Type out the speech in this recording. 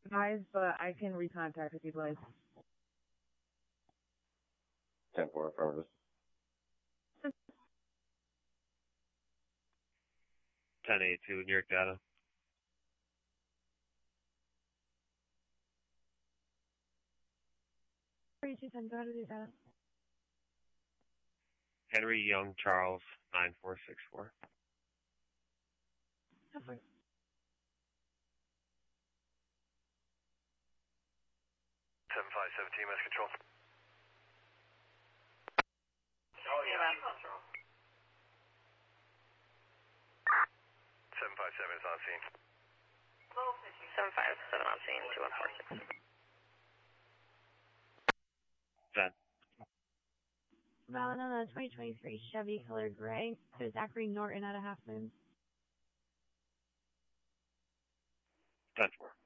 advised, but I can recontact if you'd like. 10-4 affirmative. 10-8-2, New York data. Go ahead with your data. Henry Young Charles, 9464. Have fun. 7517, mass control. Oh, yeah. 757 is on scene. 757 on scene, 2146. That. Valid on the 2023 Chevy color gray to Zachary Norton at a Half Moon. 10-4.